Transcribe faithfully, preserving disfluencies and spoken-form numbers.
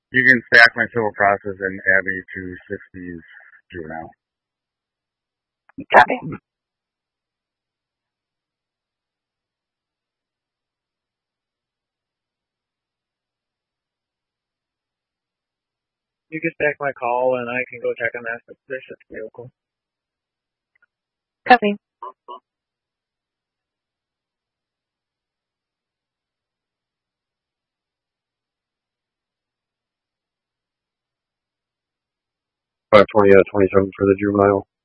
You can stack my civil process and add me to sixties juvenile. Copy. You can stack my call and I can go check on that suspicious vehicle. Copy. five twenty out of twenty-seven for the juvenile.